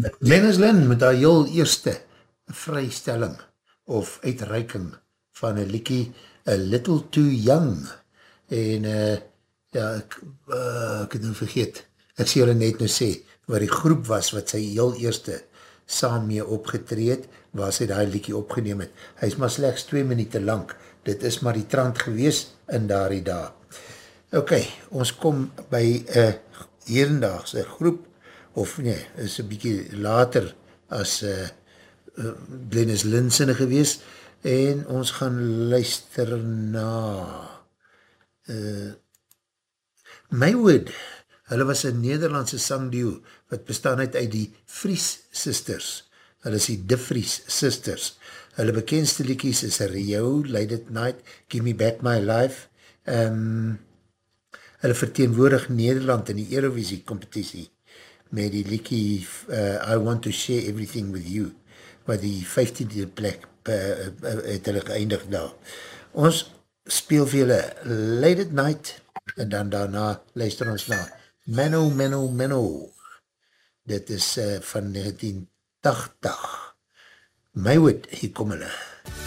Glennis Lynn met haar heel eerste vrystelling of uitreiking van een liekie A Little Too Young en ja, ek het nou vergeet, ek sê julle net nou sê, waar die groep was wat sy heel eerste saam mee opgetreed, waar sy die liekie opgeneem het. Hy is maar slechts 2 minute lang, dit is maar die trant gewees in daardie dag. Ok, ons kom by herendaagse groep, of nee, is een bykie later as Glennis Lynn sinne gewees, en ons gaan luister na Maywood. Hulle was een Nederlandse sangduo wat bestaan uit die Vries Sisters. Hulle is die De Vries Sisters. Hulle bekendste liedjies is Rio, Late at Night, Give Me Back My Life. Hulle verteenwoordig Nederland in die Eurovisie competitie met die liedjie I Want to Share Everything With You, wat die 15de plek het hulle geëindig daar. Ons speel vir julle Late at Night en dan daarna luister ons na Menno, Menno, Menno. Dit is van 1980. Maywood, hier kom hulle.